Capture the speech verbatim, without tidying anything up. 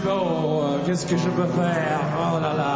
bon, euh, qu'est-ce que je peux faire? Oh là là.